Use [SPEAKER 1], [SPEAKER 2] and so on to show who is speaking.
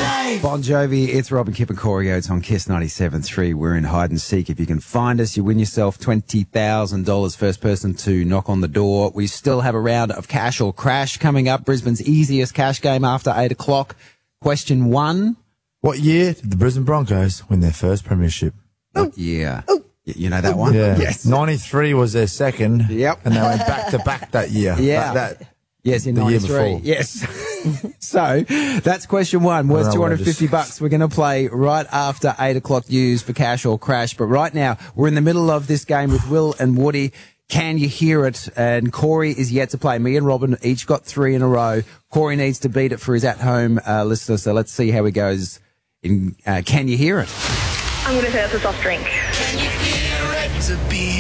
[SPEAKER 1] Bon Jovi, it's Robin, Kip and Corey Oates on Kiss 97.3. We're in hide and seek. If you can find us, you win yourself $20,000. First person to knock on the door. We still have a round of Cash or Crash coming up. Brisbane's easiest cash game after 8 o'clock. Question 1.
[SPEAKER 2] What year did the Brisbane Broncos win their first premiership?
[SPEAKER 1] What year? You know that one?
[SPEAKER 2] Yeah.
[SPEAKER 1] Yes.
[SPEAKER 2] 93 was their second.
[SPEAKER 1] Yep.
[SPEAKER 2] And they went back-to-back that year.
[SPEAKER 1] Yeah. Yes, in
[SPEAKER 2] the year
[SPEAKER 1] 93.
[SPEAKER 2] before.
[SPEAKER 1] Yes. So that's question 1. Worth $250. We're going to play right after 8 o'clock news for Cash or Crash. But right now, we're in the middle of this game with Will and Woody. Can you hear it? And Corey is yet to play. Me and Robin each got 3 in a row. Corey needs to beat it for his at-home listener. So let's see how he goes in Can You Hear It?
[SPEAKER 3] I'm going to say that's a soft drink.
[SPEAKER 4] Can you hear it? To be